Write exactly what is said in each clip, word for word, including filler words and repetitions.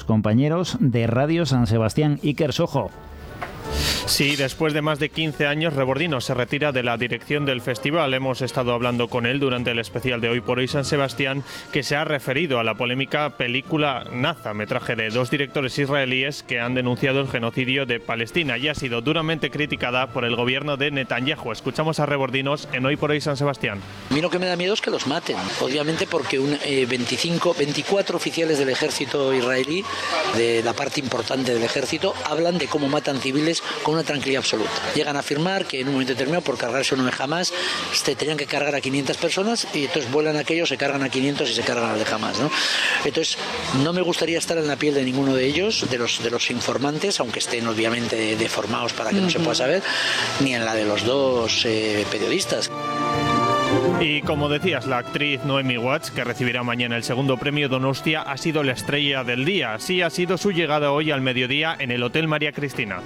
compañeros de Radio San Sebastián. Iker Sojo. Sí, después de más de quince años, Rebordino se retira de la dirección del festival. Hemos estado hablando con él durante el especial de Hoy por Hoy San Sebastián, que se ha referido a la polémica película Naza, metraje de dos directores israelíes que han denunciado el genocidio de Palestina y ha sido duramente criticada por el gobierno de Netanyahu. Escuchamos a Rebordinos en Hoy por Hoy San Sebastián. A mí lo que me da miedo es que los maten, obviamente porque un, eh, veinticinco, veinticuatro oficiales del ejército israelí, de la parte importante del ejército, hablan de cómo matan civiles con una tranquilidad absoluta. Llegan a afirmar que en un momento determinado, por cargarse uno de Hamas, se tenían que cargar a quinientas personas y entonces vuelan aquellos, se cargan a quinientos y se cargan al de Hamas, ¿no? Entonces, no me gustaría estar en la piel de ninguno de ellos, de los, de los informantes, aunque estén obviamente deformados para que no se pueda saber, ni en la de los dos eh, periodistas. Y como decías, la actriz Noemi Watts, que recibirá mañana el segundo premio Donostia, ha sido la estrella del día. Así ha sido su llegada hoy al mediodía en el Hotel María Cristina.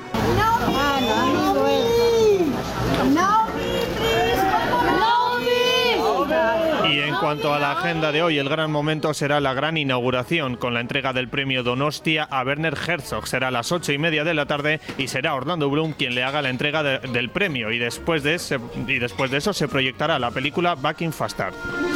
Y en cuanto a la agenda de hoy, el gran momento será la gran inauguración con la entrega del premio Donostia a Werner Herzog. Será a las ocho y media de la tarde y será Orlando Bloom quien le haga la entrega de, del premio. Y después de ese, y después de eso se proyectará la película Back in Faster.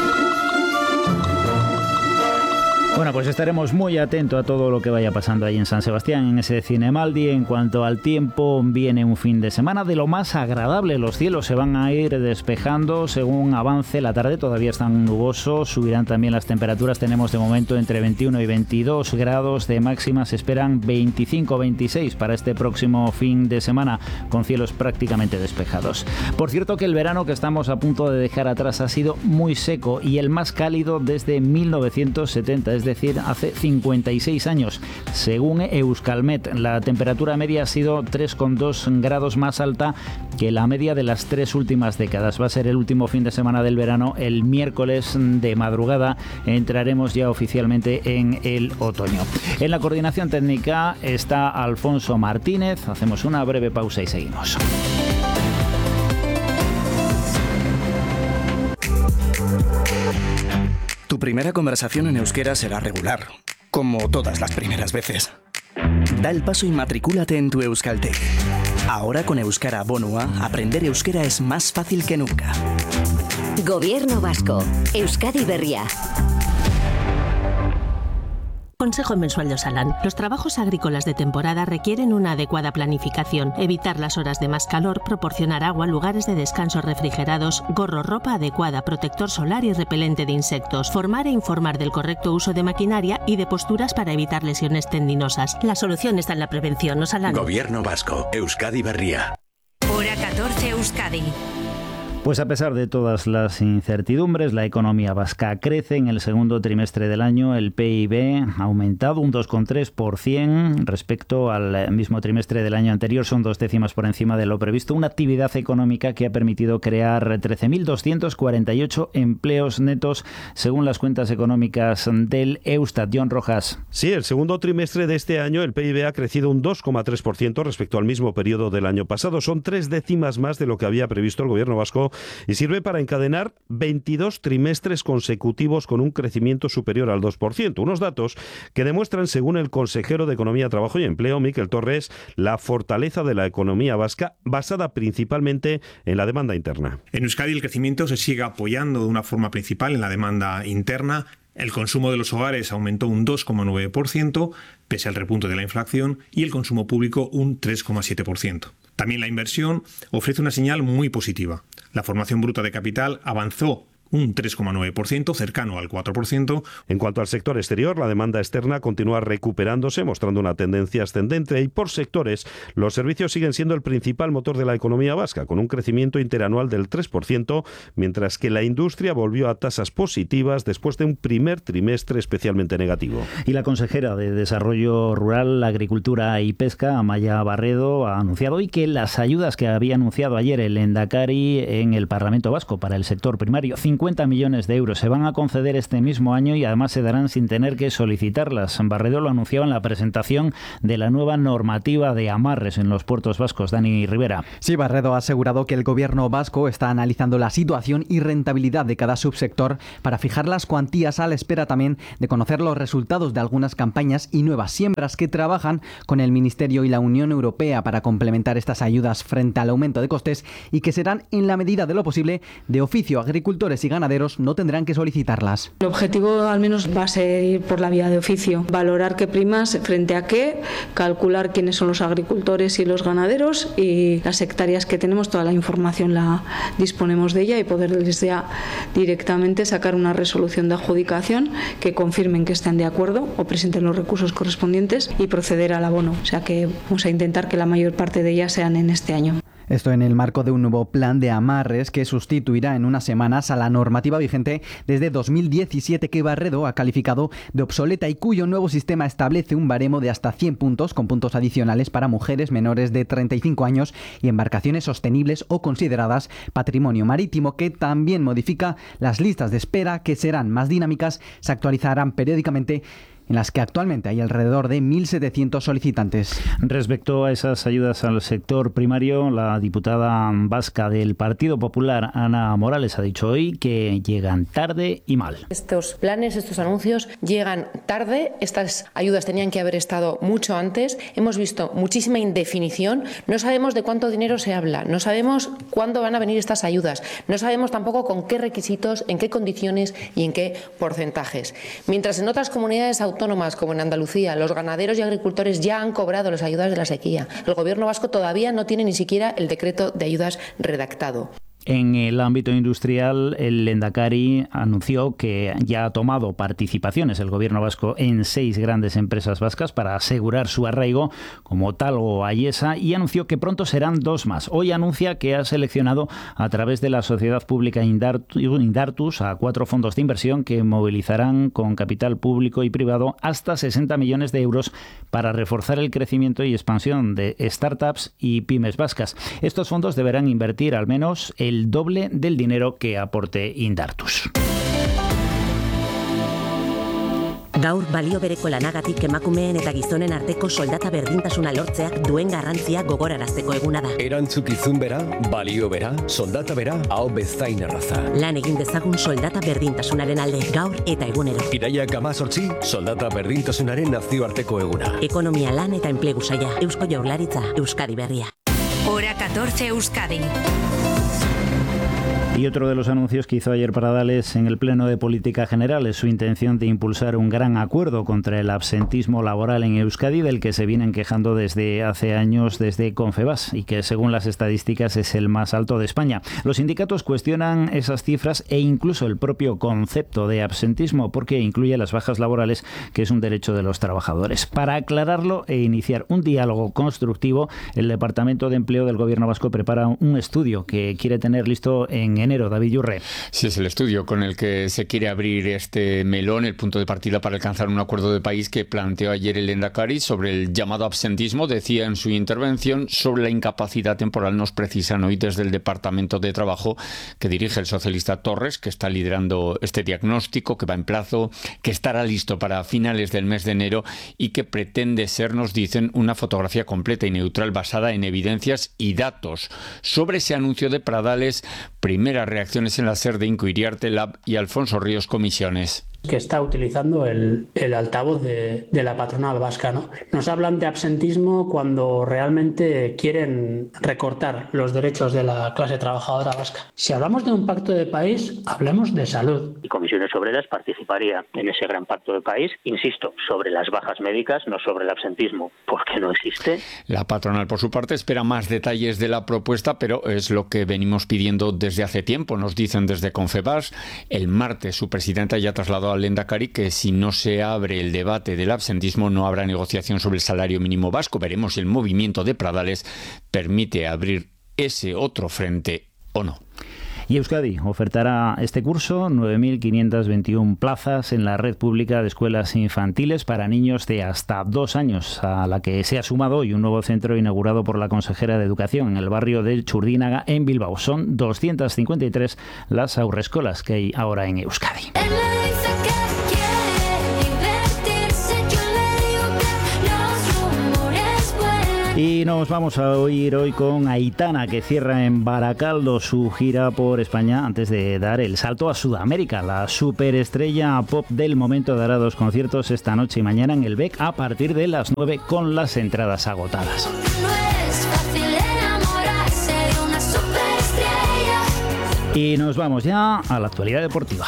Bueno, pues estaremos muy atentos a todo lo que vaya pasando ahí en San Sebastián, en ese Cinemaldi. En cuanto al tiempo, viene un fin de semana de lo más agradable. Los cielos se van a ir despejando según avance la tarde. Todavía están nubosos, subirán también las temperaturas. Tenemos de momento entre veintiuno y veintidós grados de máxima. Se esperan veinticinco a veintiséis para este próximo fin de semana, con cielos prácticamente despejados. Por cierto que el verano que estamos a punto de dejar atrás ha sido muy seco y el más cálido desde mil novecientos setenta, es decir, hace cincuenta y seis años. Según Euskalmet, la temperatura media ha sido tres coma dos grados más alta que la media de las tres últimas décadas. Va a ser el último fin de semana del verano. El miércoles de madrugada entraremos ya oficialmente en el otoño. En la coordinación técnica está Alfonso Martínez. Hacemos una breve pausa y seguimos. Tu primera conversación en euskera será regular, como todas las primeras veces. Da el paso y matricúlate en tu Euskalteg. Ahora con Euskara Bonua, aprender euskera es más fácil que nunca. Gobierno Vasco. Euskadi Berria. Consejo mensual de Osalan. Los trabajos agrícolas de temporada requieren una adecuada planificación, evitar las horas de más calor, proporcionar agua, lugares de descanso refrigerados, gorro, ropa adecuada, protector solar y repelente de insectos, formar e informar del correcto uso de maquinaria y de posturas para evitar lesiones tendinosas. La solución está en la prevención. Osalan. Gobierno Vasco. Euskadi Berria. Hora catorce Euskadi. Pues a pesar de todas las incertidumbres, la economía vasca crece. En el segundo trimestre del año el P I B ha aumentado un dos coma tres por ciento respecto al mismo trimestre del año anterior. Son dos décimas por encima de lo previsto. Una actividad económica que ha permitido crear trece mil doscientos cuarenta y ocho empleos netos, según las cuentas económicas del Eustat. John Rojas. Sí, el segundo trimestre de este año el P I B ha crecido un dos coma tres por ciento respecto al mismo periodo del año pasado. Son tres décimas más de lo que había previsto el gobierno vasco y sirve para encadenar veintidós trimestres consecutivos con un crecimiento superior al dos por ciento. Unos datos que demuestran, según el consejero de Economía, Trabajo y Empleo, Miquel Torres, la fortaleza de la economía vasca, basada principalmente en la demanda interna. En Euskadi el crecimiento se sigue apoyando de una forma principal en la demanda interna. El consumo de los hogares aumentó un dos coma nueve por ciento, pese al repunte de la inflación, y el consumo público un tres coma siete por ciento. También la inversión ofrece una señal muy positiva. La formación bruta de capital avanzó un tres coma nueve por ciento, cercano al cuatro por ciento. En cuanto al sector exterior, la demanda externa continúa recuperándose, mostrando una tendencia ascendente, y por sectores, los servicios siguen siendo el principal motor de la economía vasca, con un crecimiento interanual del tres por ciento, mientras que la industria volvió a tasas positivas después de un primer trimestre especialmente negativo. Y la consejera de Desarrollo Rural, Agricultura y Pesca, Amaya Barredo, ha anunciado hoy que las ayudas que había anunciado ayer el Endacari en el Parlamento Vasco para el sector primario, cincuenta cincuenta millones de euros. Se van a conceder este mismo año y además se darán sin tener que solicitarlas. Barredo lo anunciaba en la presentación de la nueva normativa de amarres en los puertos vascos. Dani Rivera. Sí, Barredo ha asegurado que el gobierno vasco está analizando la situación y rentabilidad de cada subsector para fijar las cuantías, a la espera también de conocer los resultados de algunas campañas y nuevas siembras que trabajan con el Ministerio y la Unión Europea para complementar estas ayudas frente al aumento de costes y que serán, en la medida de lo posible, de oficio. Agricultores y ganaderos no tendrán que solicitarlas. El objetivo al menos va a ser ir por la vía de oficio, valorar qué primas frente a qué, calcular quiénes son los agricultores y los ganaderos y las hectáreas que tenemos, toda la información la disponemos de ella y poderles ya directamente sacar una resolución de adjudicación que confirmen que están de acuerdo o presenten los recursos correspondientes y proceder al abono. O sea que vamos a intentar que la mayor parte de ellas sean en este año. Esto en el marco de un nuevo plan de amarres que sustituirá en unas semanas a la normativa vigente desde dos mil diecisiete, que Barredo ha calificado de obsoleta y cuyo nuevo sistema establece un baremo de hasta cien puntos con puntos adicionales para mujeres menores de treinta y cinco años y embarcaciones sostenibles o consideradas patrimonio marítimo, que también modifica las listas de espera, que serán más dinámicas, se actualizarán periódicamente, en las que actualmente hay alrededor de mil setecientos solicitantes. Respecto a esas ayudas al sector primario, la diputada vasca del Partido Popular, Ana Morales, ha dicho hoy que llegan tarde y mal. Estos planes, estos anuncios llegan tarde, estas ayudas tenían que haber estado mucho antes, hemos visto muchísima indefinición, no sabemos de cuánto dinero se habla, no sabemos cuándo van a venir estas ayudas, no sabemos tampoco con qué requisitos, en qué condiciones y en qué porcentajes. Mientras en otras comunidades autónomas autónomas como en Andalucía, los ganaderos y agricultores ya han cobrado las ayudas de la sequía. El gobierno vasco todavía no tiene ni siquiera el decreto de ayudas redactado. En el ámbito industrial, el Lehendakari anunció que ya ha tomado participaciones el gobierno vasco en seis grandes empresas vascas para asegurar su arraigo, como Talgo o Ayesa, y anunció que pronto serán dos más. Hoy anuncia que ha seleccionado a través de la sociedad pública Indartus a cuatro fondos de inversión que movilizarán con capital público y privado hasta sesenta millones de euros para reforzar el crecimiento y expansión de startups y pymes vascas. Estos fondos deberán invertir al menos el el doble del dinero que aporte Indartus. Gaur balio bereko lanagatik emakumeen eta gizonen arteko soldata berdintasuna lortzeak duen garrantzia gogorarazteko eguna da. Erantzukizun bera, balio bera, soldata bera, hau bezain erraza. Lan egin dezagun soldata berdintasunaren alde, gaur eta egunero. Iraiak hamazortzi, soldata berdintasunaren nazioarteko eguna. Ekonomia, lan eta enplegu saila, Eusko Jaurlaritza, Euskadi Berria. Hora catorce Euskadi. Y otro de los anuncios que hizo ayer Pradales en el Pleno de Política General es su intención de impulsar un gran acuerdo contra el absentismo laboral en Euskadi, del que se vienen quejando desde hace años desde Confebask y que según las estadísticas es el más alto de España. Los sindicatos cuestionan esas cifras e incluso el propio concepto de absentismo, porque incluye las bajas laborales, que es un derecho de los trabajadores. Para aclararlo e iniciar un diálogo constructivo, el Departamento de Empleo del Gobierno vasco prepara un estudio que quiere tener listo en enero. David Yurre. Sí, es el estudio con el que se quiere abrir este melón, el punto de partida para alcanzar un acuerdo de país que planteó ayer el Lehendakari sobre el llamado absentismo. Decía en su intervención sobre la incapacidad temporal. Nos precisan hoy desde el Departamento de Trabajo, que dirige el socialista Torres, que está liderando este diagnóstico, que va en plazo, que estará listo para finales del mes de enero y que pretende ser, nos dicen, una fotografía completa y neutral basada en evidencias y datos. Sobre ese anuncio de Pradales, primera reacciones en la SER de Inco Iriarte Lab y Alfonso Ríos Comisiones. Que está utilizando el, el altavoz de, de la patronal vasca, ¿no? Nos hablan de absentismo cuando realmente quieren recortar los derechos de la clase trabajadora vasca. Si hablamos de un pacto de país, hablemos de salud. Y Comisiones Obreras participaría en ese gran pacto de país, insisto, sobre las bajas médicas, no sobre el absentismo, porque no existe. La patronal, por su parte, espera más detalles de la propuesta, pero es lo que venimos pidiendo desde hace tiempo, nos dicen desde Confebask. El martes su presidenta ya trasladó al Lehendakari que si no se abre el debate del absentismo no habrá negociación sobre el salario mínimo vasco. Veremos si el movimiento de Pradales permite abrir ese otro frente o no. Y Euskadi ofertará este curso nueve mil quinientas veintiuna plazas en la red pública de escuelas infantiles para niños de hasta dos años, a la que se ha sumado hoy un nuevo centro inaugurado por la consejera de Educación en el barrio de Churdínaga, en Bilbao. Son doscientas cincuenta y tres las haurrescolas que hay ahora en Euskadi. Y nos vamos a oír hoy con Aitana, que cierra en Baracaldo su gira por España antes de dar el salto a Sudamérica. La superestrella pop del momento dará dos conciertos esta noche y mañana en el B E C a partir de las nueve, con las entradas agotadas. Y nos vamos ya a la actualidad deportiva.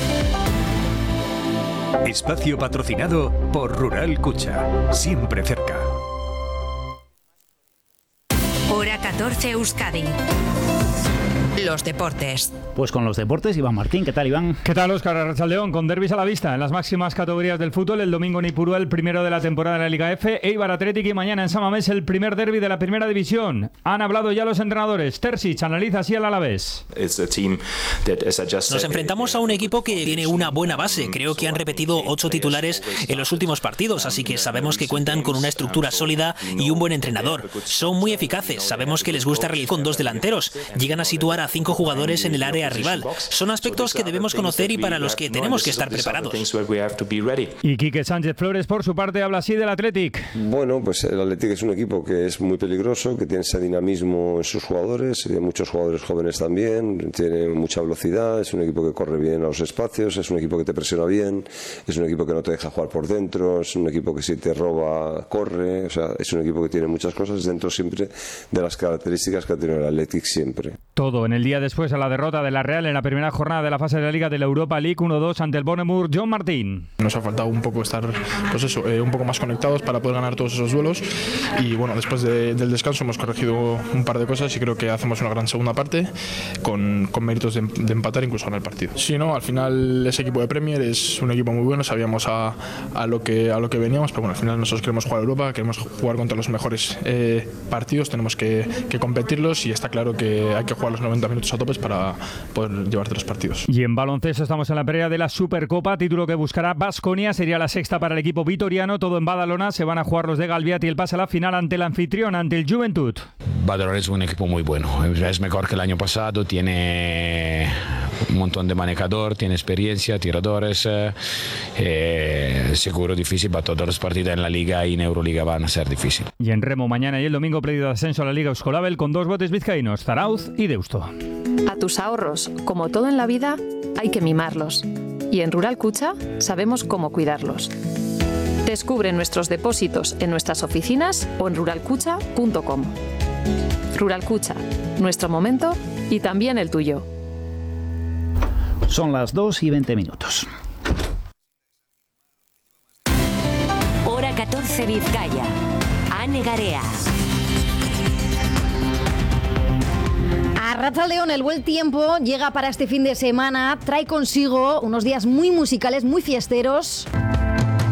Espacio patrocinado por Rural Cucha, siempre cerca. Hora catorce Euskadi. Los deportes. Pues con los deportes, Iván Martín. ¿Qué tal, Iván? ¿Qué tal, Óscar? Arratsaldeón, con derbis a la vista en las máximas categorías del fútbol. El domingo en Ipurúa, el primero de la temporada de la Liga F. Eibar Athletic, y mañana en San Mamés el primer derbi de la primera división. Han hablado ya los entrenadores. Terzic analiza así al Alavés. Nos enfrentamos a un equipo que tiene una buena base. Creo que han repetido ocho titulares en los últimos partidos, así que sabemos que cuentan con una estructura sólida y un buen entrenador. Son muy eficaces. Sabemos que les gusta realizar con dos delanteros. Llegan a situar a cinco jugadores en el área rival. Son aspectos que debemos conocer y para los que tenemos que estar preparados. Y Quique Sánchez Flores, por su parte, habla así del Athletic. Bueno, pues el Athletic es un equipo que es muy peligroso, que tiene ese dinamismo en sus jugadores, tiene muchos jugadores jóvenes también, tiene mucha velocidad, es un equipo que corre bien a los espacios, es un equipo que te presiona bien, es un equipo que no te deja jugar por dentro, es un equipo que si te roba, corre, o sea, es un equipo que tiene muchas cosas dentro siempre de las características que ha tenido el Athletic siempre. Todo en el día después a la derrota de la Real en la primera jornada de la fase de la Liga de la Europa League uno dos ante el Bournemouth. John Martín. Nos ha faltado un poco estar, pues eso, eh, un poco más conectados para poder ganar todos esos duelos, y bueno, después de, del descanso hemos corregido un par de cosas y creo que hacemos una gran segunda parte con, con méritos de, de empatar, incluso ganar el partido. Sí, no, al final ese equipo de Premier es un equipo muy bueno, sabíamos a, a, lo, que, a lo que veníamos, pero bueno, al final nosotros queremos jugar a Europa, queremos jugar contra los mejores eh, partidos, tenemos que, que competirlos, y está claro que hay que jugar los noventa minutos a topes para poder llevarte los partidos. Y en baloncesto estamos en la pelea de la Supercopa, título que buscará Baskonia, sería la sexta para el equipo vitoriano, todo en Badalona. Se van a jugar los de Galviat y el pase a la final ante el anfitrión, ante el Juventud. Badalona es un equipo muy bueno, es mejor que el año pasado, tiene un montón de manejador, tiene experiencia, tiradores, eh, seguro difícil, para todos los partidos en la Liga y en Euroliga van a ser difíciles. Y en remo mañana y el domingo pedido de ascenso a la Liga Euskolabel con dos botes vizcaínos, Zarauz y Deusto. A tus ahorros, como todo en la vida, hay que mimarlos. Y en Rural Cucha sabemos cómo cuidarlos. Descubre nuestros depósitos en nuestras oficinas o en rural cucha punto com. Rural Cucha, nuestro momento y también el tuyo. Son las dos y veinte minutos. Hora catorce Vizcaya. Ane Garea. Arratsaldeon, el buen tiempo llega para este fin de semana, trae consigo unos días muy musicales, muy fiesteros.